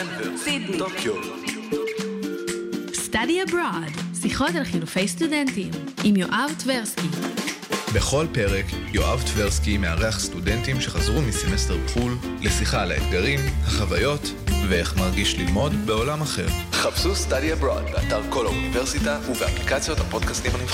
דנבר, סידני, טוקיו. Study Abroad, שיחות על חילופי סטודנטים, עם יואב טברסקי. בכל פרק, יואב טברסקי מארח סטודנטים שחזרו מסמסטר בחול לשיחה על האתגרים, החוויות ואיך מרגיש ללמוד בעולם אחר. חפשו Study Abroad באתר כל האוניברסיטה ובאפליקציות הפודקאסטים הנבחרות.